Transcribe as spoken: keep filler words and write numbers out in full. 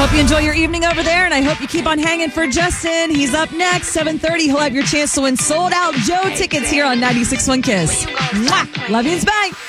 Hope you enjoy your evening over there, and I hope you keep on hanging for Justin. He's up next, seven thirty. He'll have your chance to win sold-out Joe tickets here on ninety-six point one Kiss. Mwah! Love yous, bye.